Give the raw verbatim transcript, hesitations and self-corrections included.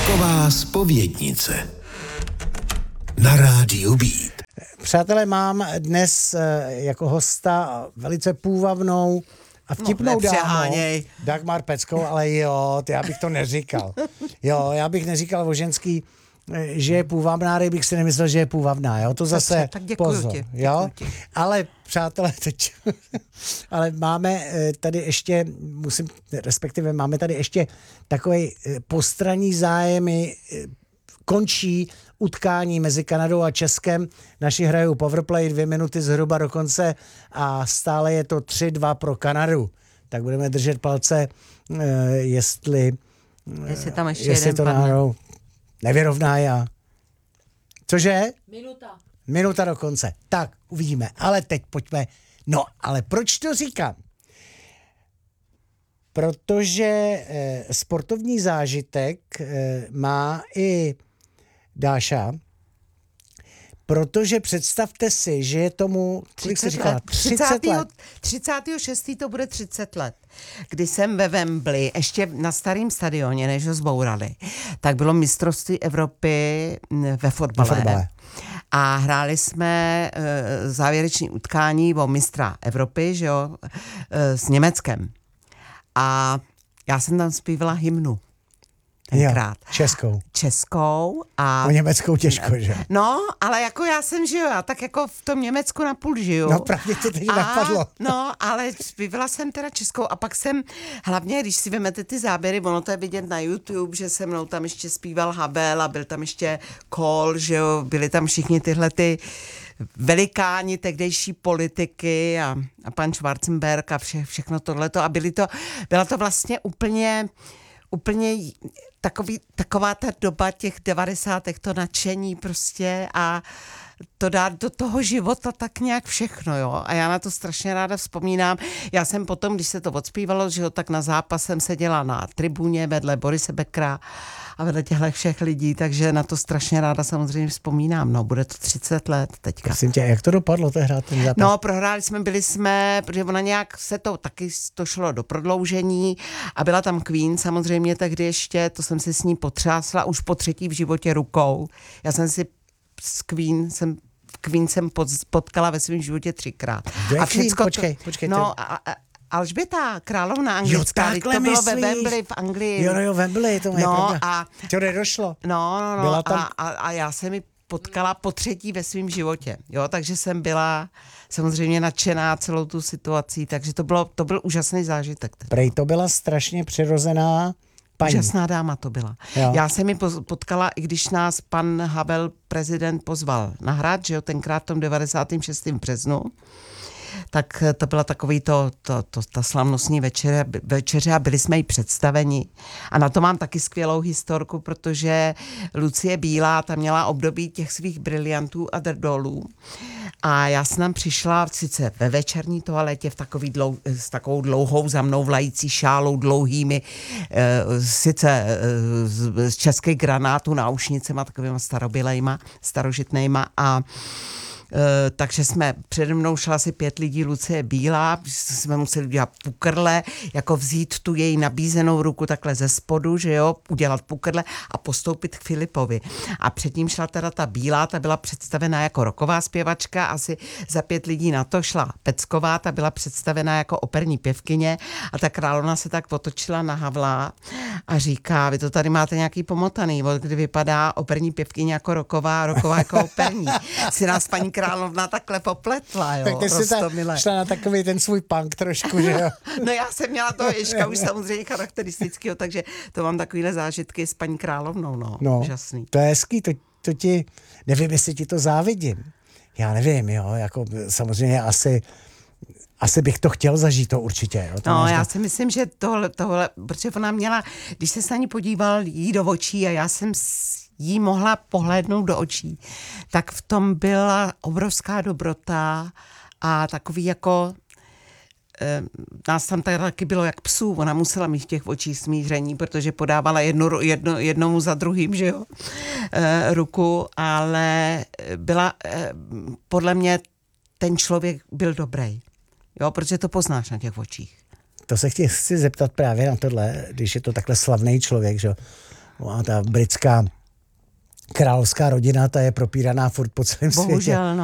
Pecková zpovědnice na rádiu Beat. Přátelé, mám dnes jako hosta velice půvabnou a vtipnou no, dámu, Dagmar Peckovou, ale jo, já bych to neříkal. Jo, já bych neříkal o ženský, že je půvabná, bych si nemyslel, že je půvabná, jo, to zase tak děkuju pozor, ti, jo, děkuju ti. Ale přátelé, teď, ale máme tady ještě, musím, respektive máme tady ještě takový postranní zájemy, končí utkání mezi Kanadou a Českem. Naši hrajou powerplay dvě minuty zhruba do konce a stále je to tři dva pro Kanadu. Tak budeme držet palce, jestli, jestli tam ještě jestli jeden to padne. náhodou nevyrovná já. Cože? Minuta. Minuta do konce. Tak, uvidíme. Ale teď pojďme. No, ale proč to říkám? Protože eh, sportovní zážitek eh, má i Dáša, protože představte si, že je tomu, kolik jsi říkala, třicet let. třicátého šestého to bude třicet let. Když jsem ve Wembley, ještě na starém stadioně, než ho zbourali, tak bylo mistrovství Evropy ve fotbale. Ve fotbale. A hráli jsme e, závěrečné utkání o mistra Evropy, že jo, e, s Německem. A já jsem tam zpívala hymnu. Tenkrát. Jo, českou. Českou a... O německou těžko, že? No, ale jako já jsem žiju, já tak jako v tom Německu napůl žiju. No právě to teď a, napadlo. No, ale zpívala jsem teda českou a pak jsem, hlavně když si vemete ty záběry, ono to je vidět na YouTube, že se mnou tam ještě zpíval Habel a byl tam ještě Kohl, že jo, byli tam všichni tyhle ty velikáni tehdejší politiky a, a pan Schwarzenberg a vše, všechno tohleto a byli to, byla to vlastně úplně... úplně takový, taková ta doba těch devadesátek, to nadšení prostě a to dát do toho života tak nějak všechno, jo. A já na to strašně ráda vzpomínám. Já jsem potom, když se to odspívalo, že jo, tak na zápas jsem seděla na tribuně vedle Borise Beckera a vedle těchto všech lidí, takže na to strašně ráda samozřejmě vzpomínám. No, bude to třicet let teďka. Prosím tě, jak to dopadlo, to hrát ten zápas? No, prohráli jsme, byli jsme, protože ona nějak se to, taky to šlo do prodloužení a byla tam Queen samozřejmě tehdy ještě, to jsem si s ní potřásla už po třetí v životě rukou. Já jsem si s Queen, jsem Queen jsem potkala ve svém životě třikrát. A všecko počkej, počkej. No, a, a, Alžběta, královna anglická, jo, to bylo myslíš? ve Wembley v Anglii. Jo, jo, Wembley, to je no, pravda. a to nedošlo. No, no, no, byla tam... a, a, a já jsem mi potkala po třetí ve svém životě, jo, takže jsem byla samozřejmě nadšená celou tu situací, takže to, bylo, to byl úžasný zážitek. Prej to byla strašně přirozená paní. Úžasná dáma to byla. Jo. Já jsem mi potkala, i když nás pan Havel, prezident, pozval na hrad, že jo, tenkrát v tom devadesátém šestém březnu, tak to byla takový to, to, to, ta slavnostní večeře, večeře a byli jsme jí představeni. A na to mám taky skvělou historku, protože Lucie Bílá, ta měla období těch svých briliantů a drdolů. A já jsem tam přišla sice ve večerní toaletě v takový dlou, s takovou dlouhou za mnou vlající šálou, dlouhými, e, sice e, z, z českých granátů náušnicema, takovýma starobylejma, starožitnejma a Uh, takže jsme, přede mnou šla asi pět lidí, Lucie Bílá, jsme museli udělat pukrle, jako vzít tu její nabízenou ruku takhle ze spodu, že jo, udělat pukrle a postoupit k Filipovi. A předtím šla teda ta Bílá, ta byla představená jako rocková zpěvačka, asi za pět lidí na to šla Pecková, ta byla představená jako operní pěvkyně a ta královna se tak otočila na Havla a říká, vy to tady máte nějaký pomotaný, od kdy vypadá operní pěvkyně jako rocková, rocková jako operní. Si nás paní královna takhle popletla, jo. Tak ty jsi ta, šla na takový ten svůj punk trošku, že jo? No já jsem měla toho Ježka už samozřejmě charakteristického, takže to mám takovýhle zážitky s paní královnou, no. No, úžasný. To je hezký, to, to ti, nevím, jestli ti to závidím. Já nevím, jo, jako samozřejmě asi, asi bych to chtěl zažít, to určitě. Jo, to no, možná... já si myslím, že tohle, tohle, protože ona měla, když se s na ní podíval jí do očí a já jsem jí mohla pohlédnout do očí, tak v tom byla obrovská dobrota a takový jako, e, nás tam taky bylo jak psů, ona musela mít v těch očích smíření, protože podávala jedno, jedno, jednomu za druhým, že jo, e, ruku, ale byla, e, podle mě ten člověk byl dobrý, jo, protože to poznáš na těch očích. To se chci, chci zeptat právě na tohle, když je to takhle slavný člověk, že A ta britská královská rodina, ta je propíraná furt po celém světě. Bohužel, no.